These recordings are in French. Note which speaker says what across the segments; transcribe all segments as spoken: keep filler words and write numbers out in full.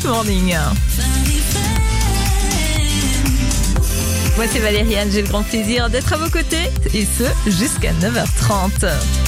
Speaker 1: Good Morning. Moi c'est Valériane, j'ai le grand plaisir d'être à vos côtés et ce jusqu'à neuf heures trente.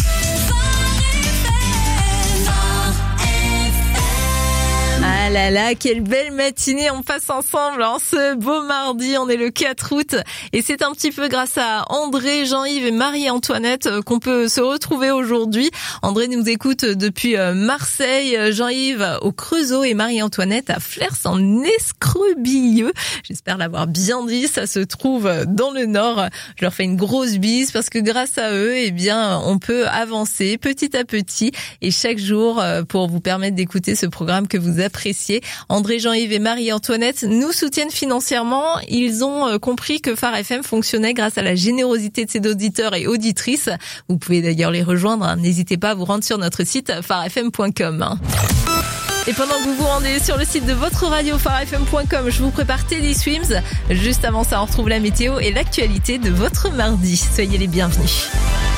Speaker 1: Ah là là, quelle belle matinée on passe ensemble en ce beau mardi, on est le quatre août et c'est un petit peu grâce à André, Jean-Yves et Marie-Antoinette qu'on peut se retrouver aujourd'hui. André nous écoute depuis Marseille, Jean-Yves au Creusot et Marie-Antoinette à Flers-en-Escrebilieu. J'espère l'avoir bien dit, ça se trouve dans le Nord. Je leur fais une grosse bise parce que grâce à eux, eh bien, on peut avancer petit à petit et chaque jour pour vous permettre d'écouter ce programme que vous appréciez. André, Jean-Yves et Marie-Antoinette nous soutiennent financièrement. Ils ont compris que Phare F M fonctionnait grâce à la générosité de ses auditeurs et auditrices. Vous pouvez d'ailleurs les rejoindre. N'hésitez pas à vous rendre sur notre site phare f m point com. Et pendant que vous vous rendez sur le site de votre radio phare f m point com, je vous prépare Teddy Swims. Juste avant ça, on retrouve la météo et l'actualité de votre mardi. Soyez les bienvenus.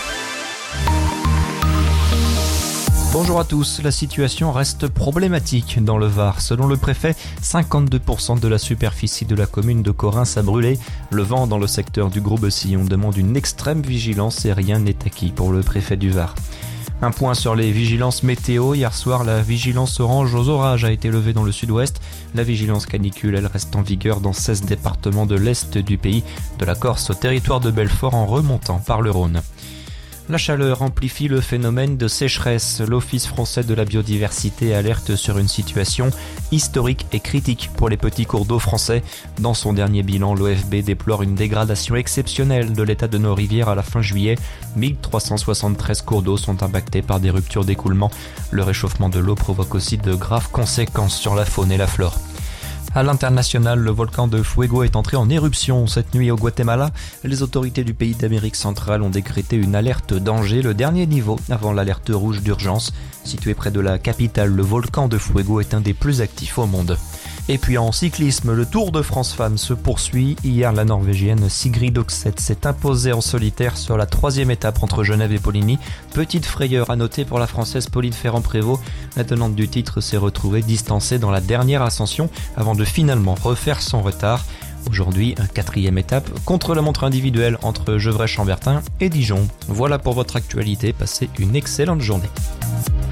Speaker 2: Bonjour à tous, la situation reste problématique dans le Var. Selon le préfet, cinquante-deux pour cent de la superficie de la commune de Correns a brûlé. Le vent dans le secteur du Gros-Bessillon demande une extrême vigilance et rien n'est acquis pour le préfet du Var. Un point sur les vigilances météo. Hier soir, la vigilance orange aux orages a été levée dans le sud-ouest. La vigilance canicule, elle reste en vigueur dans seize départements de l'est du pays, de la Corse au territoire de Belfort en remontant par le Rhône. La chaleur amplifie le phénomène de sécheresse. L'Office français de la biodiversité alerte sur une situation historique et critique pour les petits cours d'eau français. Dans son dernier bilan, l'O F B déplore une dégradation exceptionnelle de l'état de nos rivières à la fin juillet. mille trois cent soixante-treize cours d'eau sont impactés par des ruptures d'écoulement. Le réchauffement de l'eau provoque aussi de graves conséquences sur la faune et la flore. À l'international, le volcan de Fuego est entré en éruption cette nuit au Guatemala. Les autorités du pays d'Amérique centrale ont décrété une alerte danger, le dernier niveau avant l'alerte rouge d'urgence. Situé près de la capitale, le volcan de Fuego est un des plus actifs au monde. Et puis en cyclisme, le Tour de France Femmes se poursuit. Hier, la Norvégienne Sigrid Oxeth s'est imposée en solitaire sur la troisième étape entre Genève et Poligny. Petite frayeur à noter pour la Française Pauline Ferrand-Prévot. La tenante du titre s'est retrouvée distancée dans la dernière ascension avant de finalement refaire son retard. Aujourd'hui, une quatrième étape contre la montre individuelle entre Gevrey-Chambertin et Dijon. Voilà pour votre actualité, passez une excellente journée.